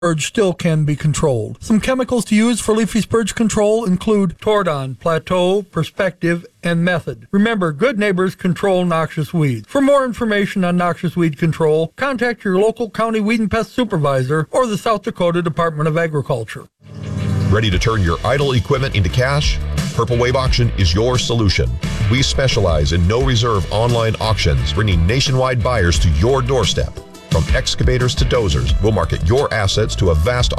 spurge still can be controlled. Some chemicals to use for leafy spurge control include Tordon, Plateau, Perspective, and Method. Remember, good neighbors control noxious weeds. For more information on noxious weed control, contact your local county weed and pest supervisor or the South Dakota Department of Agriculture. Ready to turn your idle equipment into cash? Purple Wave Auction is your solution. We specialize in no-reserve online auctions, bringing nationwide buyers to your doorstep. From excavators to dozers, we'll market your assets to a vast